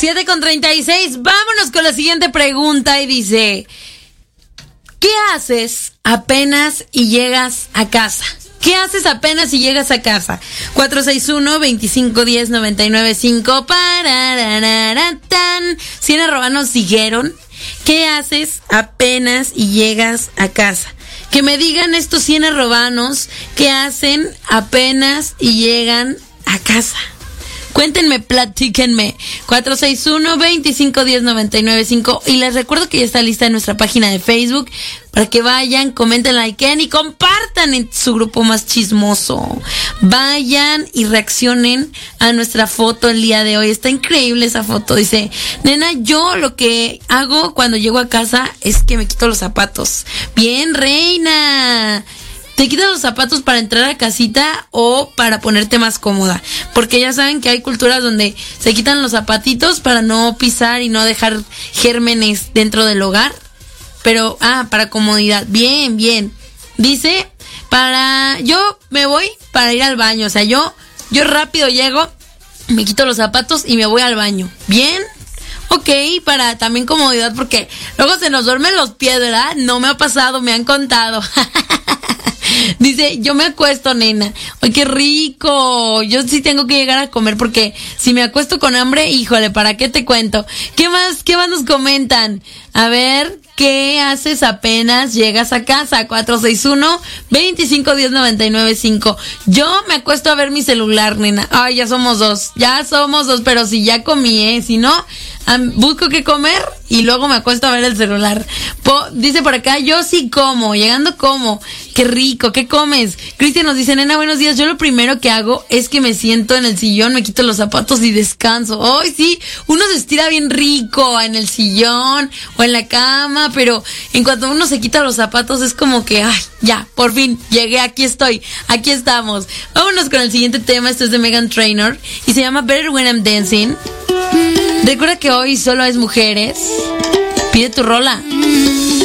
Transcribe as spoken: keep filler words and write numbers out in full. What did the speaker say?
siete con treinta y seis. Vámonos con la siguiente pregunta y dice: ¿qué haces apenas y llegas a casa? ¿Qué haces apenas y llegas a casa? cuatro seis uno, veinticinco diez, noventa y nueve cinco. Pararararatan. cien arrobanos dijeron: ¿qué haces apenas y llegas a casa? Que me digan estos cien arrobanos qué hacen apenas y llegan a casa. Cuéntenme, platíquenme. cuatro seis uno, veinticinco diez, noventa y nueve cinco. Y les recuerdo que ya está lista en nuestra página de Facebook para que vayan, comenten, likeen y compartan en su grupo más chismoso. Vayan y reaccionen a nuestra foto el día de hoy. Está increíble esa foto. Dice: nena, yo lo que hago cuando llego a casa es que me quito los zapatos. Bien, reina. ¿Te quitas los zapatos para entrar a casita o para ponerte más cómoda? Porque ya saben que hay culturas donde se quitan los zapatitos para no pisar y no dejar gérmenes dentro del hogar. Pero, ah, para comodidad. Bien, bien. Dice, para, yo me voy para ir al baño. O sea, yo, yo rápido llego, me quito los zapatos y me voy al baño. Bien. Ok, para también comodidad, porque luego se nos duermen los pies, ¿verdad? No me ha pasado, me han contado. Dice: yo me acuesto, nena. ¡Ay, qué rico! Yo sí tengo que llegar a comer, porque si me acuesto con hambre, híjole, ¿para qué te cuento? ¿Qué más, qué más nos comentan? A ver, ¿qué haces apenas llegas a casa? cuatro seis uno, veinticinco diez, noventa y nueve cinco. Yo me acuesto a ver mi celular, nena. Ay, ya somos dos. Ya somos dos, pero si ya comí, ¿eh? Si no, um, busco qué comer y luego me acuesto a ver el celular. Po, dice por acá: yo sí como, llegando como. Qué rico, ¿qué comes? Cristian nos dice: nena, buenos días. Yo lo primero que hago es que me siento en el sillón, me quito los zapatos y descanso. Ay, sí, uno se estira bien rico en el sillón o en la cama, pero en cuanto uno se quita los zapatos es como que, ay, ya, por fin, llegué, aquí estoy, aquí estamos. Vámonos con el siguiente tema. Esto es de Meghan Trainor y se llama Better When I'm Dancing. Recuerda que hoy solo es mujeres. Pide tu rola.